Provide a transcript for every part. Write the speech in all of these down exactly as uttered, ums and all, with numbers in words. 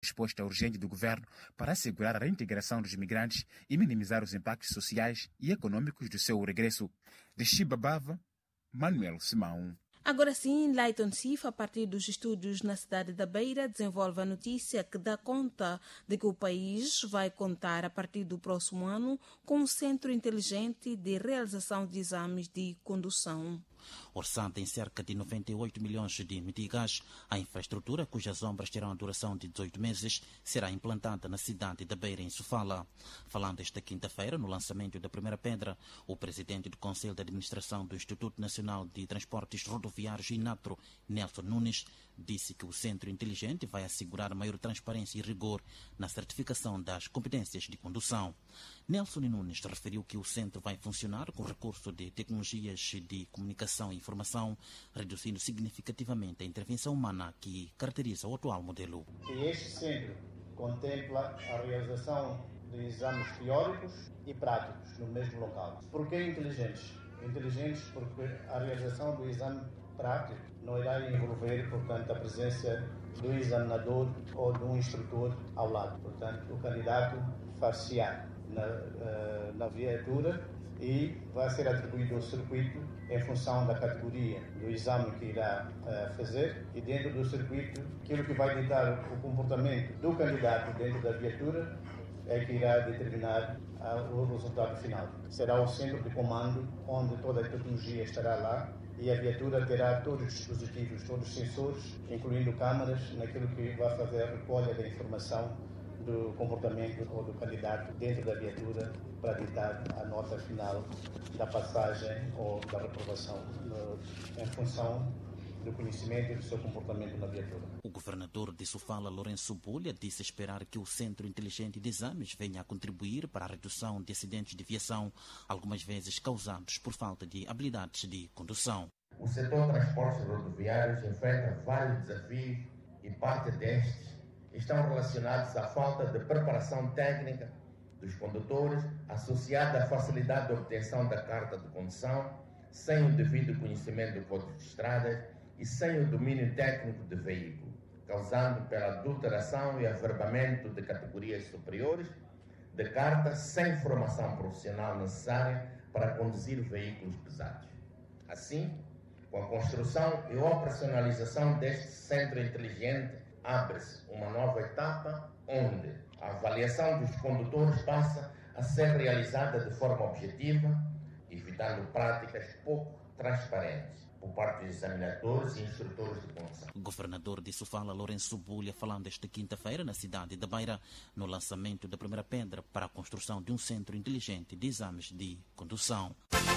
resposta urgente do governo para assegurar a reintegração dos migrantes e minimizar os impactos sociais e econômicos do seu regresso. De Chibabava, Manuel Simão. Agora sim, Leighton Sif, a partir dos estúdios na cidade da Beira, desenvolve a notícia que dá conta de que o país vai contar, a partir do próximo ano, com um centro inteligente de realização de exames de condução. Orçada em cerca de noventa e oito milhões de meticais, a infraestrutura, cujas obras terão a duração de dezoito meses, será implantada na cidade da Beira, em Sofala. Falando esta quinta-feira, no lançamento da primeira pedra, o presidente do Conselho de Administração do Instituto Nacional de Transportes Rodoviários, INATRO, Nelson Nunes, disse que o Centro Inteligente vai assegurar maior transparência e rigor na certificação das competências de condução. Nelson Nunes referiu que o centro vai funcionar com recurso de tecnologias de comunicação e informação, reduzindo significativamente a intervenção humana que caracteriza o atual modelo. E este centro contempla a realização de exames teóricos e práticos no mesmo local. Por que inteligentes? Inteligentes porque a realização do exame prático não irá envolver, portanto, a presença do examinador ou de um instrutor ao lado. Portanto, o candidato far-se-á na, uh, na viatura e vai ser atribuído ao circuito em função da categoria do exame que irá uh, fazer, e dentro do circuito, aquilo que vai ditar o comportamento do candidato dentro da viatura é que irá determinar uh, o resultado final. Será o centro de comando onde toda a tecnologia estará lá e a viatura terá todos os dispositivos, todos os sensores, incluindo câmaras, naquilo que vai fazer a recolha da informação do comportamento ou do candidato dentro da viatura para ditar a nota final da passagem ou da reprovação no, em função do conhecimento e do seu comportamento na viatura. O governador de Sofala, Lourenço Bulha, disse esperar que o Centro Inteligente de Exames venha a contribuir para a redução de acidentes de viação, algumas vezes causados por falta de habilidades de condução. O setor de transportes rodoviários enfrenta vários desafios e parte destes estão relacionados à falta de preparação técnica dos condutores, associada à facilidade de obtenção da carta de condução, sem o devido conhecimento do Código de Estradas e sem o domínio técnico do veículo, causando pela adulteração e averbamento de categorias superiores de carta sem formação profissional necessária para conduzir veículos pesados. Assim, com a construção e operacionalização deste centro inteligente, abre-se uma nova etapa onde a avaliação dos condutores passa a ser realizada de forma objetiva, evitando práticas pouco transparentes por parte dos examinadores e instrutores de condução. O governador de Sofala, Lourenço Bulha, falando esta quinta-feira na cidade da Beira, no lançamento da primeira pedra para a construção de um centro inteligente de exames de condução.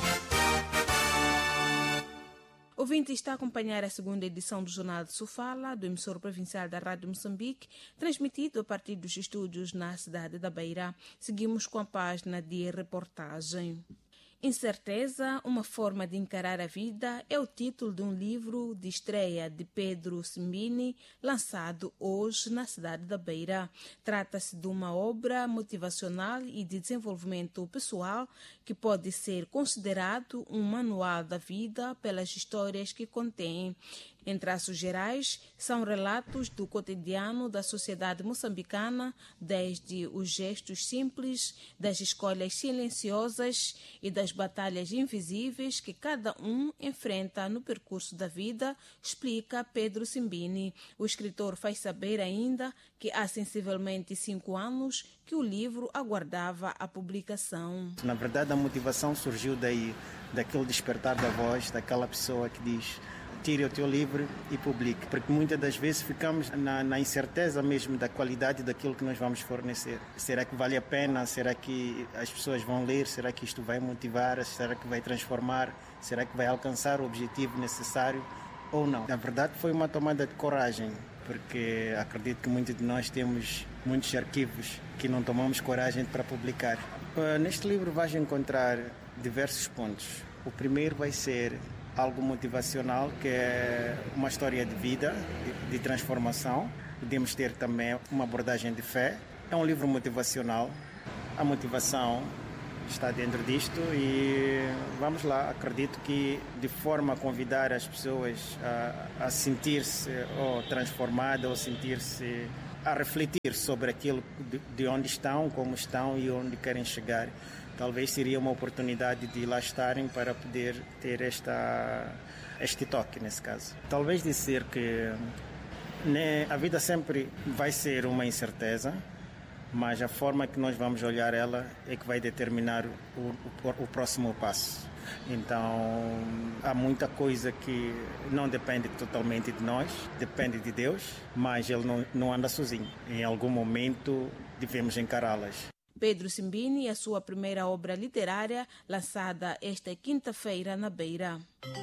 O ouvinte está a acompanhar a segunda edição do Jornal de Sofala, do emissor provincial da Rádio Moçambique, transmitido a partir dos estúdios na cidade da Beira. Seguimos com a página de reportagem. Incerteza, uma forma de encarar a vida, é o título de um livro de estreia de Pedro Simbini, lançado hoje na cidade da Beira. Trata-se de uma obra motivacional e de desenvolvimento pessoal que pode ser considerado um manual da vida pelas histórias que contém. Em traços gerais, são relatos do cotidiano da sociedade moçambicana, desde os gestos simples, das escolhas silenciosas e das batalhas invisíveis que cada um enfrenta no percurso da vida, explica Pedro Simbini. O escritor faz saber ainda que há sensivelmente cinco anos que o livro aguardava a publicação. Na verdade, a motivação surgiu daí, daquele despertar da voz, daquela pessoa que diz: tire o teu livro e publique, porque muitas das vezes ficamos na, na incerteza mesmo da qualidade daquilo que nós vamos fornecer. Será que vale a pena? Será que as pessoas vão ler? Será que isto vai motivar? Será que vai transformar? Será que vai alcançar o objetivo necessário ou não? Na verdade, foi uma tomada de coragem, porque acredito que muitos de nós temos muitos arquivos que não tomamos coragem para publicar. Neste livro vais encontrar diversos pontos. O primeiro vai ser algo motivacional, que é uma história de vida, de, de transformação. Podemos ter também uma abordagem de fé. É um livro motivacional. A motivação está dentro disto e vamos lá. Acredito que de forma a convidar as pessoas a, a sentir-se ou transformadas ou sentir-se a refletir sobre aquilo de, de onde estão, como estão e onde querem chegar. Talvez seria uma oportunidade de lá estarem para poder ter esta, este toque, nesse caso. Talvez dizer que né, a vida sempre vai ser uma incerteza, mas a forma que nós vamos olhar ela é que vai determinar o, o, o próximo passo. Então, há muita coisa que não depende totalmente de nós, depende de Deus, mas Ele não, não anda sozinho. Em algum momento devemos encará-las. Pedro Simbini e a sua primeira obra literária, lançada esta quinta-feira na Beira.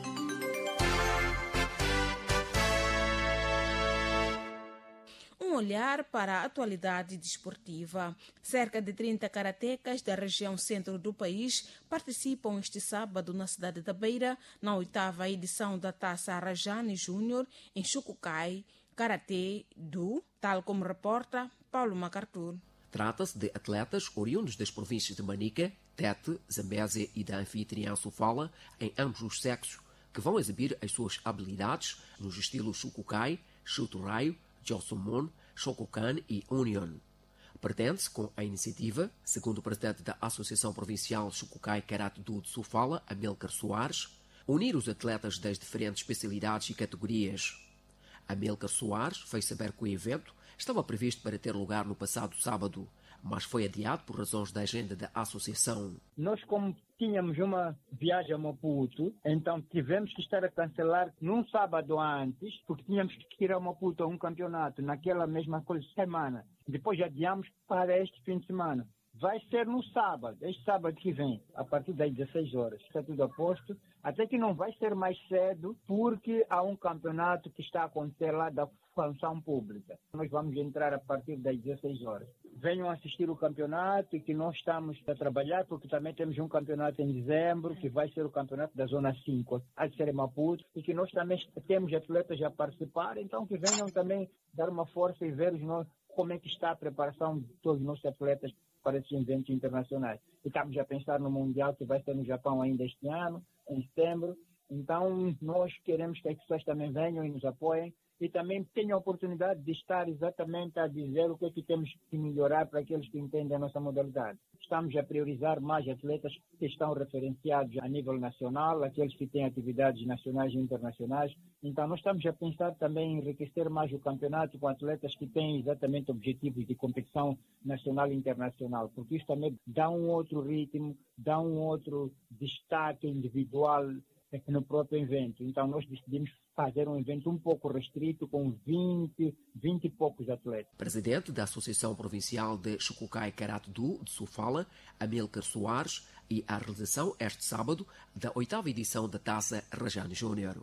Um olhar para a atualidade desportiva. Cerca de trinta karatecas da região centro do país participam este sábado na cidade da Beira, na oitava edição da Taça Rajane Júnior, em Chucucai, Karatê do, tal como reporta Paulo Macartur. Trata-se de atletas oriundos das províncias de Manica, Tete, Zambésia e da anfitriã Sofala, em ambos os sexos, que vão exibir as suas habilidades nos estilos Chucucai, Chuturaio, Josomon, Shokokan e Union. Pretende-se, com a iniciativa, segundo o presidente da Associação Provincial Chucucai Karate Do de Sofala, Amílcar Soares, unir os atletas das diferentes especialidades e categorias. Amílcar Soares fez saber que o evento estava previsto para ter lugar no passado sábado, mas foi adiado por razões da agenda da associação. Nós, como tínhamos uma viagem a Maputo, então tivemos que estar a cancelar num sábado antes, porque tínhamos que ir a Maputo a um campeonato naquela mesma semana. Depois adiamos para este fim de semana. Vai ser no sábado, este sábado que vem, a partir das dezesseis horas. Está tudo a posto, até que não vai ser mais cedo, porque há um campeonato que está a acontecer lá da função pública. Nós vamos entrar a partir das dezesseis horas. Venham assistir o campeonato, que nós estamos a trabalhar, porque também temos um campeonato em dezembro, que vai ser o campeonato da Zona cinco, a de ser em Maputo, e que nós também temos atletas a participar, então que venham também dar uma força e ver os nossos, como é que está a preparação de todos os nossos atletas para esses eventos internacionais. E estamos a pensar no Mundial que vai ser no Japão ainda este ano, em setembro. Então, nós queremos que as pessoas também venham e nos apoiem e também tenham a oportunidade de estar exatamente a dizer o que é que temos que melhorar para aqueles que entendem a nossa modalidade. Estamos a priorizar mais atletas que estão referenciados a nível nacional, aqueles que têm atividades nacionais e internacionais. Então, nós estamos a pensar também em enriquecer mais o campeonato com atletas que têm exatamente objetivos de competição nacional e internacional, porque isso também dá um outro ritmo, dá um outro destaque individual no próprio evento. Então, nós decidimos fazer um evento um pouco restrito, com vinte, vinte e poucos atletas. Presidente da Associação Provincial de Chucucai Karate Do de Sofala, Amílcar Soares, e a realização este sábado da oitava edição da Taça Rajane Júnior.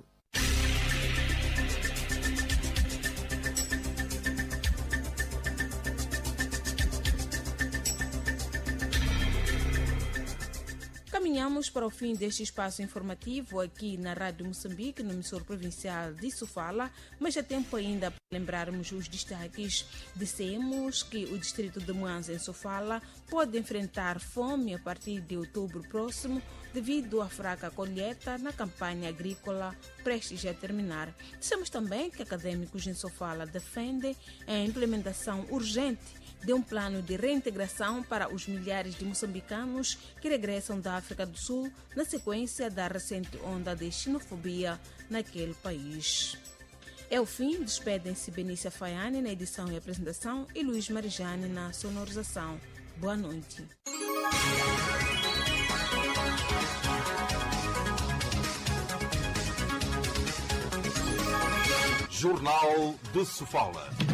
Caminhamos para o fim deste espaço informativo aqui na Rádio Moçambique, no emissor provincial de Sofala, mas há tempo ainda para lembrarmos os destaques. Dissemos que o distrito de Mwanza, em Sofala, pode enfrentar fome a partir de outubro próximo devido à fraca colheita na campanha agrícola prestes a terminar. Dissemos também que acadêmicos em Sofala defendem a implementação urgente de um plano de reintegração para os milhares de moçambicanos que regressam da África do Sul na sequência da recente onda de xenofobia naquele país. É o fim, despedem-se Benícia Faiane na edição e apresentação e Luís Marijane na sonorização. Boa noite. Jornal de Sofala.